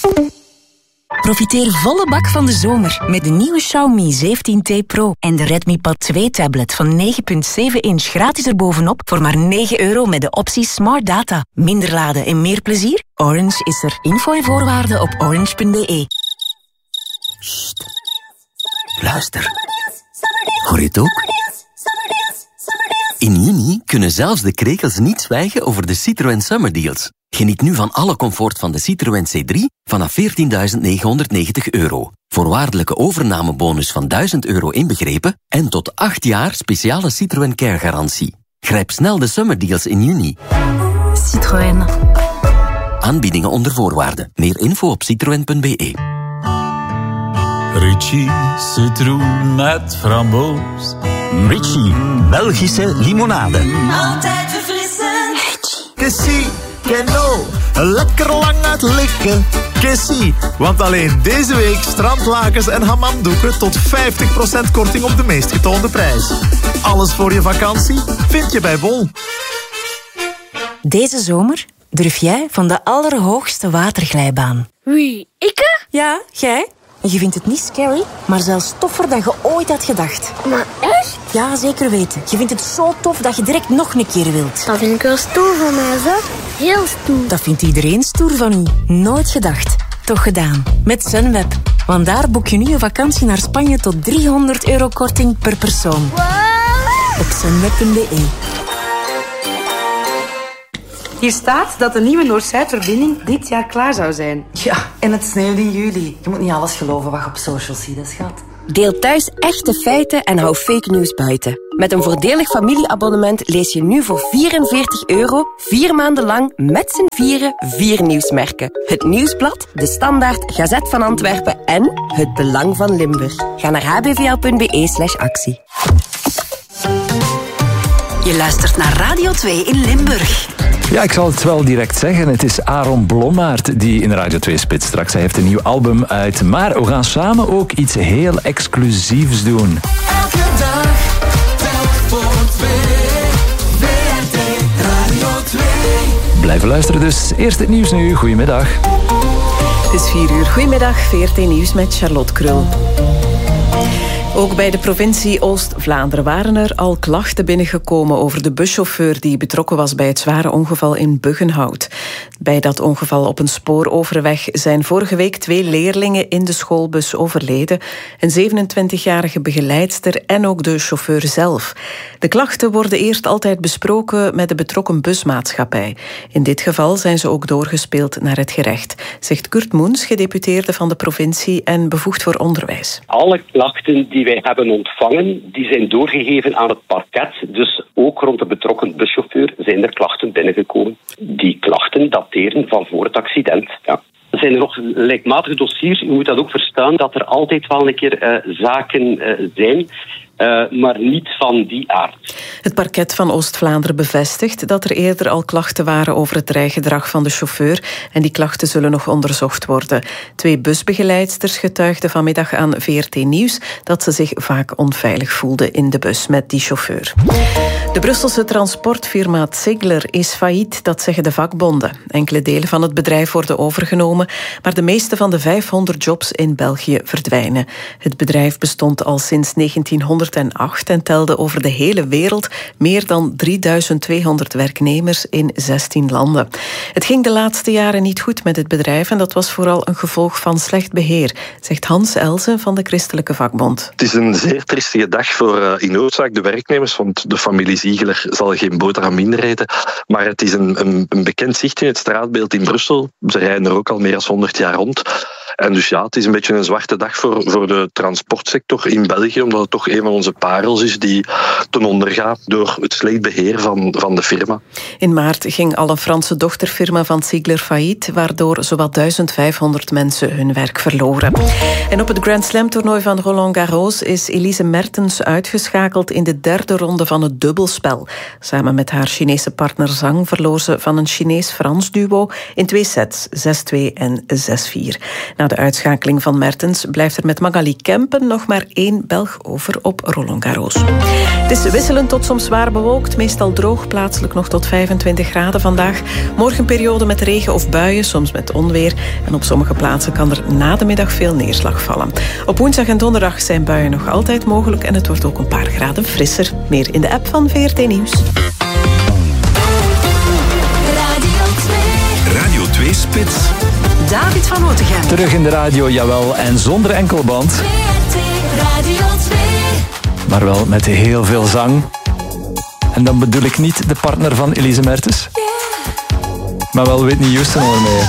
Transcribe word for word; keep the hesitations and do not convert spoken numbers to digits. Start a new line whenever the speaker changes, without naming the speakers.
Profiteer volle bak van de zomer met de nieuwe Xiaomi zeventien T Pro en de Redmi Pad twee tablet van negen komma zeven inch gratis erbovenop voor maar negen euro met de optie Smart Data. Minder laden en meer plezier? Orange is er. Info en voorwaarden op orange punt b e.
Sst. Luister. Hoor je het ook? In juni kunnen zelfs de krekels niet zwijgen over de Citroën Summer Deals. Geniet nu van alle comfort van de Citroën C drie vanaf veertienduizend negenhonderdnegentig euro. Voorwaardelijke overnamebonus van duizend euro inbegrepen en tot acht jaar speciale Citroën Care garantie. Grijp snel de Summer Deals in juni.
Citroën.
Aanbiedingen onder voorwaarden. Meer info op citroen punt b e.
Ritchie citroen met framboos.
Ritchie, Belgische limonade.
Altijd verfrissend.
Kessie, Keno, lekker lang uit likken. Kessie, want alleen deze week strandlakens en hammamdoeken tot vijftig procent korting op de meest getoonde prijs. Alles voor je vakantie vind je bij Bol.
Deze zomer durf jij van de allerhoogste waterglijbaan.
Wie, ikke?
Ja, jij. Je vindt het niet scary, maar zelfs toffer dan je ooit had gedacht.
Maar echt?
Ja, zeker weten. Je vindt het zo tof dat je direct nog een keer wilt.
Dat vind ik wel stoer van mij, zeg. Heel stoer.
Dat vindt iedereen stoer van u. Nooit gedacht. Toch gedaan. Met Sunweb. Want daar boek je nu een vakantie naar Spanje tot driehonderd euro korting per persoon.
Wow.
Op sunweb punt b e.
Hier staat dat de nieuwe Noord-Zuid-verbinding dit jaar klaar zou zijn.
Ja, en het sneeuwt in juli. Je moet niet alles geloven wat je op social ziet, hè, schat.
Deel thuis echte feiten en hou fake news buiten. Met een voordelig familieabonnement lees je nu voor vierenveertig euro vier maanden lang met z'n vieren vier nieuwsmerken. Het Nieuwsblad, De Standaard, Gazet van Antwerpen en Het Belang van Limburg. Ga naar h b v l punt b e slash actie.
Je luistert naar Radio twee in Limburg.
Ja, ik zal het wel direct zeggen. Het is Aaron Blommaert die in Radio twee spitst straks. Hij heeft een nieuw album uit. Maar we gaan samen ook iets heel exclusiefs doen.
Elke dag, telk voor twee. V R T Radio twee.
Blijven luisteren dus. Eerst het nieuws nu. Goedemiddag.
Het is vier uur. Goedemiddag, V R T Nieuws met Charlotte Krul. Ook bij de provincie Oost-Vlaanderen waren er al klachten binnengekomen over de buschauffeur die betrokken was bij het zware ongeval in Buggenhout. Bij dat ongeval op een spooroverweg zijn vorige week twee leerlingen in de schoolbus overleden. Een zevenentwintigjarige begeleidster en ook de chauffeur zelf. De klachten worden eerst altijd besproken met de betrokken busmaatschappij. In dit geval zijn ze ook doorgespeeld naar het gerecht, zegt Kurt Moens, gedeputeerde van de provincie en bevoegd voor onderwijs.
Alle klachten die wij hebben ontvangen, die zijn doorgegeven aan het parket. Dus ook rond de betrokken buschauffeur zijn er klachten binnengekomen. Die klachten dateren van voor het accident. Ja. Er zijn er nog lijkmatige dossiers. U moet dat ook verstaan, dat er altijd wel een keer uh, zaken uh, zijn. Uh, maar niet van die aard.
Het parket van Oost-Vlaanderen bevestigt dat er eerder al klachten waren over het rijgedrag van de chauffeur en die klachten zullen nog onderzocht worden. Twee busbegeleidsters getuigden vanmiddag aan V R T Nieuws dat ze zich vaak onveilig voelden in de bus met die chauffeur. De Brusselse transportfirma Ziegler is failliet, dat zeggen de vakbonden. Enkele delen van het bedrijf worden overgenomen, maar de meeste van de vijfhonderd jobs in België verdwijnen. Het bedrijf bestond al sinds negentienhonderdacht en telde over de hele wereld meer dan drieduizend tweehonderd werknemers in zestien landen. Het ging de laatste jaren niet goed met het bedrijf en dat was vooral een gevolg van slecht beheer, zegt Hans Elzen van de Christelijke Vakbond.
Het is een zeer triestige dag voor uh, in hoofdzaak de werknemers, want de familie Ziegler zal geen boterham minder eten. Maar het is een, een, een bekend zicht in het straatbeeld in Brussel. Ze rijden er ook al meer dan honderd jaar rond. En dus ja, het is een beetje een zwarte dag voor, voor de transportsector in België, omdat het toch een van onze parels is die ten onder gaat door het slecht beheer van, van de firma.
In maart ging al een Franse dochterfirma van Ziegler failliet, waardoor zowat duizend vijfhonderd mensen hun werk verloren. En op het Grand Slam toernooi van Roland Garros is Elise Mertens uitgeschakeld in de derde ronde van het dubbelspel. Samen met haar Chinese partner Zhang verloor ze van een Chinees-Frans duo in twee sets, zes twee en zes vier. Na Na de uitschakeling van Mertens blijft er met Magali Kempen nog maar één Belg over op Roland Garros. Het is wisselend tot soms zwaar bewolkt, meestal droog, plaatselijk nog tot vijfentwintig graden vandaag. Morgen een periode met regen of buien, soms met onweer. En op sommige plaatsen kan er na de middag veel neerslag vallen. Op woensdag en donderdag zijn buien nog altijd mogelijk en het wordt ook een paar graden frisser. Meer in de app van V R T Nieuws.
Radio twee Spits.
David van Otegem.
Terug in de radio, jawel, en zonder enkelband.
V R T Radio twee.
Maar wel met heel veel zang. En dan bedoel ik niet de partner van Elise Mertens. Maar wel Whitney Houston al mee.